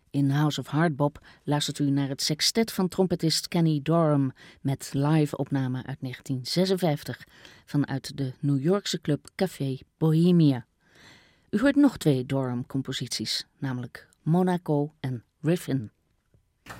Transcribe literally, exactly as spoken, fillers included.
In House of Hardbop luistert u naar het sextet van trompetist Kenny Dorham met live-opname uit negentien zesenvijftig vanuit de New Yorkse club Café Bohemia. U hoort nog twee Dorham-composities, namelijk Monaco en Riffin.